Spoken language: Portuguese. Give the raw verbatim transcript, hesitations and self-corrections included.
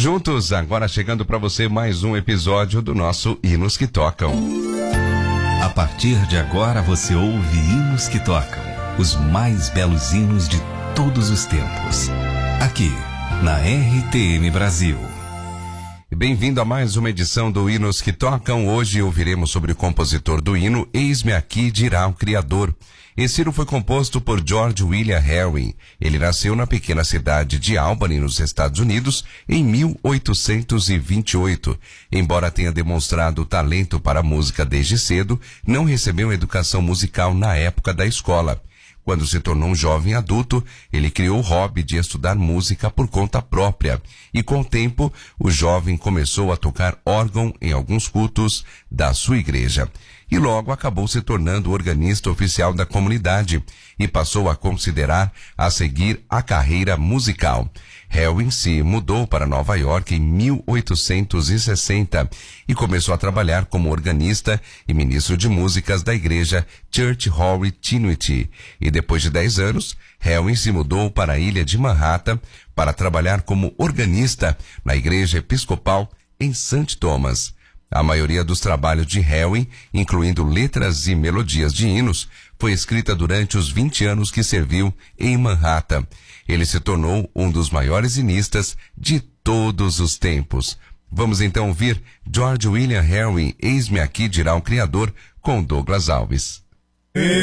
juntos, agora chegando para você mais um episódio do nosso Hinos que Tocam. A partir de agora você ouve Hinos que Tocam, os mais belos hinos de todos os tempos. Aqui, na R T M Brasil. Bem-vindo a mais uma edição do Hinos que Tocam. Hoje ouviremos sobre o compositor do hino Eis-me Aqui Dirá o Criador. Esse hino foi composto por George William Harvey. Ele nasceu na pequena cidade de Albany, nos Estados Unidos, em mil oitocentos e vinte e oito. Embora tenha demonstrado talento para a música desde cedo, não recebeu educação musical na época da escola. Quando se tornou um jovem adulto, ele criou o hobby de estudar música por conta própria. E com o tempo, o jovem começou a tocar órgão em alguns cultos da sua igreja. E logo acabou se tornando o organista oficial da comunidade e passou a considerar a seguir a carreira musical. Harvey se mudou para Nova York em mil oitocentos e sessenta e começou a trabalhar como organista e ministro de músicas da igreja Church Holy Trinity. E depois de dez anos, Harvey se mudou para a ilha de Manhattan para trabalhar como organista na igreja episcopal em Saint Thomas. A maioria dos trabalhos de Harvey, incluindo letras e melodias de hinos, foi escrita durante os vinte anos que serviu em Manhattan. Ele se tornou um dos maiores hinistas de todos os tempos. Vamos então ouvir George William Harvey, Eis-me Aqui Dirá o Criador, com Douglas Alves.